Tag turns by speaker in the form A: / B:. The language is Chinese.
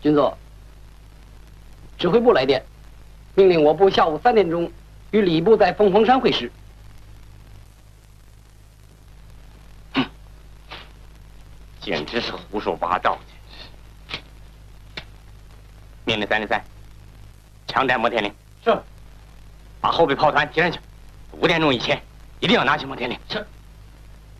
A: 军座，指挥部来电，命令我部下午3点钟与礼部在凤凰山会师。
B: 简直是胡说八道！命令303，强占摩天岭。
A: 是。
B: 把后备炮团提上去，5点钟以前一定要拿起摩天岭。
A: 是。